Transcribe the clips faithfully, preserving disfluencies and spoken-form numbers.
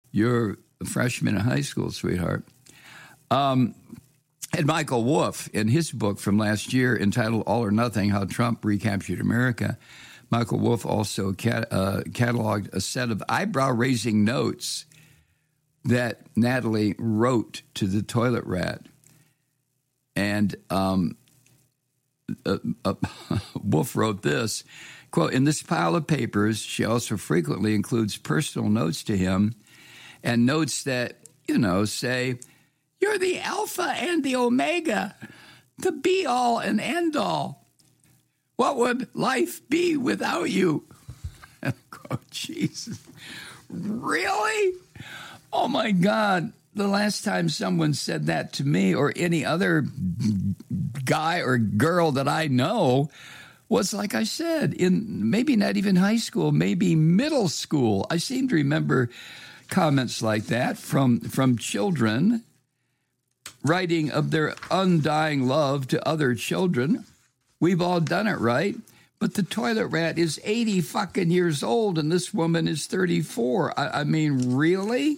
You're a freshman in high school, sweetheart. Um, and Michael Wolff, in his book from last year entitled All or Nothing, How Trump Recaptured America, Michael Wolff also cat, uh, cataloged a set of eyebrow-raising notes that Natalie wrote to the toilet rat. And um, uh, uh, Wolff wrote this, quote, in this pile of papers, she also frequently includes personal notes to him and notes that, you know, say, you're the alpha and the omega, the be-all and end-all. What would life be without you? Oh, Jesus. Really? Oh, my God. The last time someone said that to me or any other guy or girl that I know was, like I said, in maybe not even high school, maybe middle school. I seem to remember comments like that from, from children writing of their undying love to other children. We've all done it, right? But the toilet rat is eighty fucking years old, and this woman is thirty-four. I, I mean, really?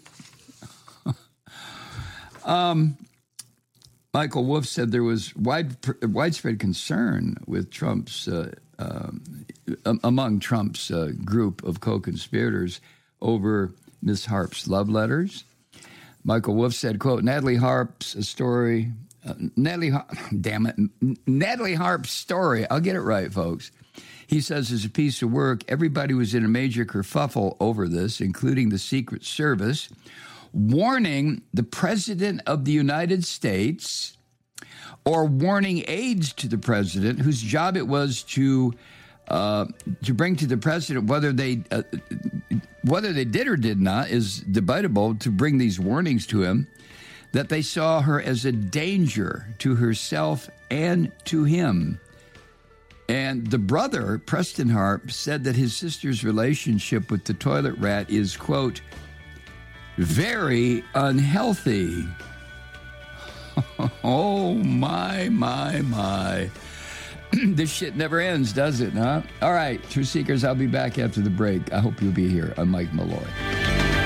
um, Michael Wolff said there was wide, widespread concern with Trump's uh, uh, among Trump's uh, group of co-conspirators over Miss Harp's love letters. Michael Wolff said, quote, Natalie Harp's story, uh, Natalie, damn it, Natalie Harp's story, I'll get it right, folks. He says, as a piece of work, everybody was in a major kerfuffle over this, including the Secret Service, warning the President of the United States or warning aides to the President whose job it was to uh, to bring to the President whether they uh, whether they did or did not is debatable, to bring these warnings to him, that they saw her as a danger to herself and to him. And the brother, Preston Harp, said that his sister's relationship with the toilet rat is, quote, very unhealthy. Oh, my, my, my. This shit never ends, does it, huh? All right, Truth Seekers, I'll be back after the break. I hope you'll be here. I'm Mike Malloy.